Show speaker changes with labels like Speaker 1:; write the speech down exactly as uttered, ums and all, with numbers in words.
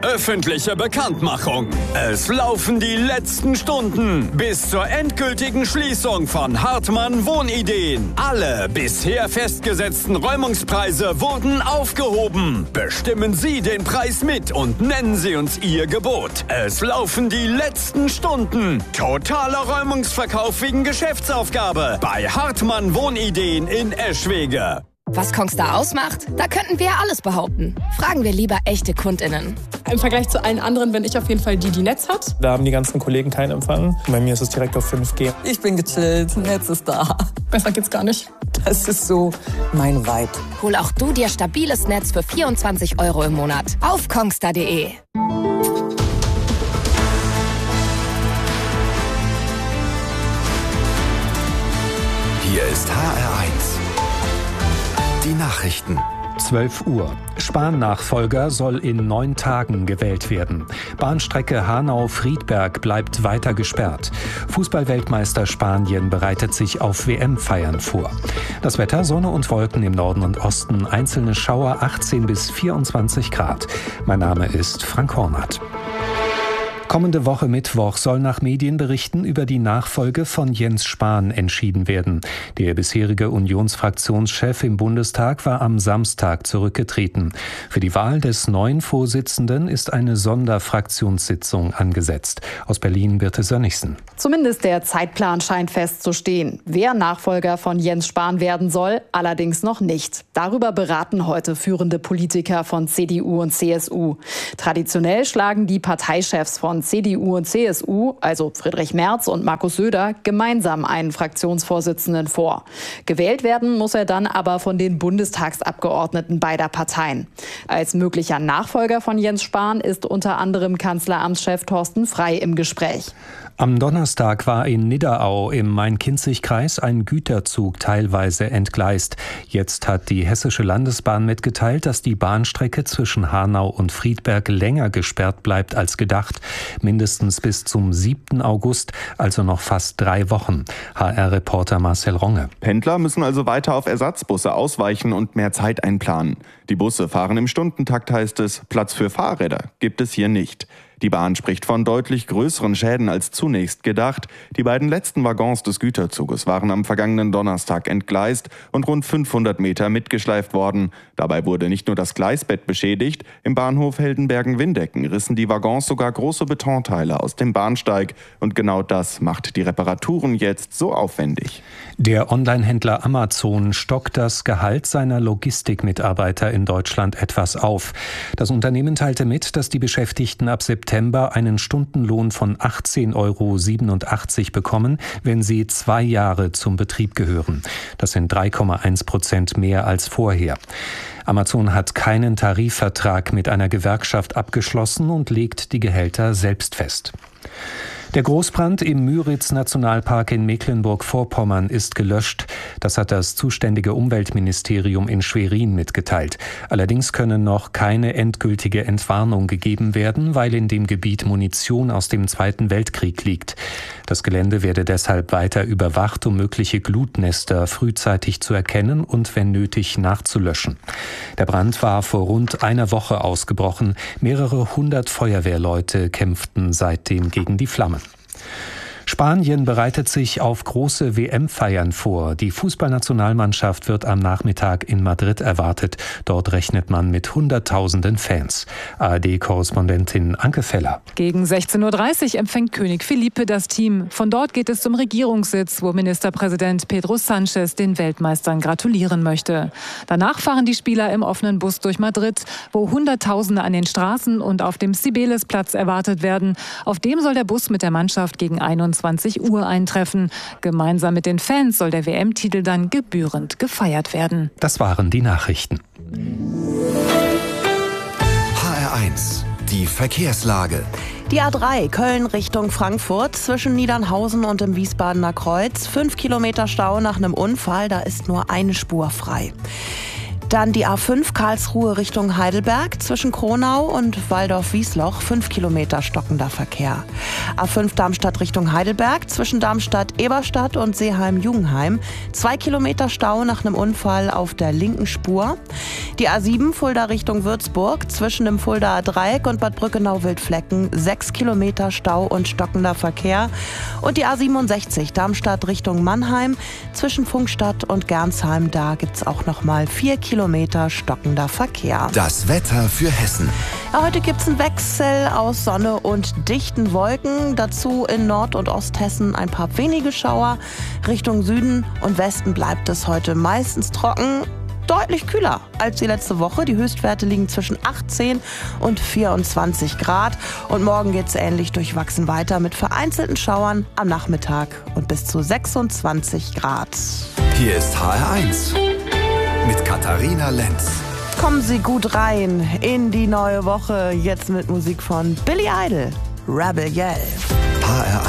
Speaker 1: Öffentliche Bekanntmachung. Es laufen die letzten Stunden bis zur endgültigen Schließung von Hartmann Wohnideen. Alle bisher festgesetzten Räumungspreise wurden aufgehoben. Bestimmen Sie den Preis mit und nennen Sie uns Ihr Gebot. Es laufen die letzten Stunden. Totaler Räumungsverkauf wegen Geschäftsaufgabe bei Hartmann Wohnideen in Eschwege.
Speaker 2: Was Kongstar ausmacht? Da könnten wir ja alles behaupten. Fragen wir lieber echte KundInnen.
Speaker 3: Im Vergleich zu allen anderen bin ich auf jeden Fall die, die Netz hat.
Speaker 4: Da haben die ganzen Kollegen keinen Empfang. Bei mir ist es direkt auf fünf G.
Speaker 5: Ich bin gechillt, Netz ist da.
Speaker 3: Besser geht's gar nicht.
Speaker 5: Das ist so mein Vibe.
Speaker 2: Hol auch du dir stabiles Netz für vierundzwanzig Euro im Monat auf kongstar punkt de.
Speaker 6: Hier ist H R eins. Die Nachrichten.
Speaker 7: zwölf Uhr. Spahn-Nachfolger soll in neun Tagen gewählt werden. Bahnstrecke Hanau-Friedberg bleibt weiter gesperrt. Fußballweltmeister Spanien bereitet sich auf W M-Feiern vor. Das Wetter: Sonne und Wolken im Norden und Osten, einzelne Schauer, achtzehn bis vierundzwanzig Grad. Mein Name ist Frank Hornath. Kommende Woche Mittwoch soll nach Medienberichten über die Nachfolge von Jens Spahn entschieden werden. Der bisherige Unionsfraktionschef im Bundestag war am Samstag zurückgetreten. Für die Wahl des neuen Vorsitzenden ist eine Sonderfraktionssitzung angesetzt. Aus Berlin Birte Sönnigsen.
Speaker 8: Zumindest der Zeitplan scheint festzustehen. Wer Nachfolger von Jens Spahn werden soll, allerdings noch nicht. Darüber beraten heute führende Politiker von C D U und C S U. Traditionell schlagen die Parteichefs von C D U und C S U, also Friedrich Merz und Markus Söder, gemeinsam einen Fraktionsvorsitzenden vor. Gewählt werden muss er dann aber von den Bundestagsabgeordneten beider Parteien. Als möglicher Nachfolger von Jens Spahn ist unter anderem Kanzleramtschef Thorsten Frey im Gespräch.
Speaker 7: Am Donnerstag war in Nidderau im Main-Kinzig-Kreis ein Güterzug teilweise entgleist. Jetzt hat die Hessische Landesbahn mitgeteilt, dass die Bahnstrecke zwischen Hanau und Friedberg länger gesperrt bleibt als gedacht. Mindestens bis zum siebten August, also noch fast drei Wochen. H R-Reporter Marcel Ronge.
Speaker 9: Pendler müssen also weiter auf Ersatzbusse ausweichen und mehr Zeit einplanen. Die Busse fahren im Stundentakt, heißt es. Platz für Fahrräder gibt es hier nicht. Die Bahn spricht von deutlich größeren Schäden als zunächst gedacht. Die beiden letzten Waggons des Güterzuges waren am vergangenen Donnerstag entgleist und rund fünfhundert Meter mitgeschleift worden. Dabei wurde nicht nur das Gleisbett beschädigt, im Bahnhof Heldenbergen-Windecken rissen die Waggons sogar große Betonteile aus dem Bahnsteig. Und genau das macht die Reparaturen jetzt so aufwendig.
Speaker 7: Der Onlinehändler Amazon stockt das Gehalt seiner Logistikmitarbeiter in Deutschland etwas auf. Das Unternehmen teilte mit, dass die Beschäftigten ab September einen Stundenlohn von achtzehn Euro siebenundachtzig bekommen, wenn sie zwei Jahre zum Betrieb gehören. Das sind drei Komma eins Prozent mehr als vorher. Amazon hat keinen Tarifvertrag mit einer Gewerkschaft abgeschlossen und legt die Gehälter selbst fest. Der Großbrand im Müritz-Nationalpark in Mecklenburg-Vorpommern ist gelöscht. Das hat das zuständige Umweltministerium in Schwerin mitgeteilt. Allerdings können noch keine endgültige Entwarnung gegeben werden, weil in dem Gebiet Munition aus dem Zweiten Weltkrieg liegt. Das Gelände werde deshalb weiter überwacht, um mögliche Glutnester frühzeitig zu erkennen und wenn nötig nachzulöschen. Der Brand war vor rund einer Woche ausgebrochen. Mehrere hundert Feuerwehrleute kämpften seitdem gegen die Flammen. Spanien bereitet sich auf große W M-Feiern vor. Die Fußballnationalmannschaft wird am Nachmittag in Madrid erwartet. Dort rechnet man mit Hunderttausenden Fans. A R D-Korrespondentin Anke Feller.
Speaker 10: Gegen sechzehn Uhr dreißig empfängt König Felipe das Team. Von dort geht es zum Regierungssitz, wo Ministerpräsident Pedro Sánchez den Weltmeistern gratulieren möchte. Danach fahren die Spieler im offenen Bus durch Madrid, wo Hunderttausende an den Straßen und auf dem Cibeles-Platz erwartet werden. Auf dem soll der Bus mit der Mannschaft gegen einundzwanzig Uhr eintreffen. Gemeinsam mit den Fans soll der W M-Titel dann gebührend gefeiert werden.
Speaker 7: Das waren die Nachrichten.
Speaker 6: H R eins, die Verkehrslage.
Speaker 11: Die A drei Köln Richtung Frankfurt zwischen Niedernhausen und dem Wiesbadener Kreuz. Fünf Kilometer Stau nach einem Unfall, da ist nur eine Spur frei. Dann die A fünf Karlsruhe Richtung Heidelberg zwischen Kronau und Waldorf-Wiesloch, fünf Kilometer stockender Verkehr. A fünf Darmstadt Richtung Heidelberg zwischen Darmstadt-Eberstadt und Seeheim-Jugenheim, zwei Kilometer Stau nach einem Unfall auf der linken Spur. Die A sieben Fulda Richtung Würzburg zwischen dem Fuldaer Dreieck und Bad Brückenau-Wildflecken, sechs Kilometer Stau und stockender Verkehr. Und die A siebenundsechzig Darmstadt Richtung Mannheim zwischen Funkstadt und Gernsheim, da gibt's auch noch mal vier Kilometer stockender Verkehr.
Speaker 6: Das Wetter für Hessen.
Speaker 11: Ja, heute gibt's einen Wechsel aus Sonne und dichten Wolken. Dazu in Nord- und Osthessen ein paar wenige Schauer. Richtung Süden und Westen bleibt es heute meistens trocken. Deutlich kühler als die letzte Woche. Die Höchstwerte liegen zwischen achtzehn und vierundzwanzig Grad. Und morgen geht's ähnlich durchwachsen weiter mit vereinzelten Schauern am Nachmittag und bis zu sechsundzwanzig Grad.
Speaker 6: Hier ist H R eins mit Katharina Lenz.
Speaker 11: Kommen Sie gut rein in die neue Woche. Jetzt mit Musik von Billy Idol, Rebel Yell.
Speaker 6: H R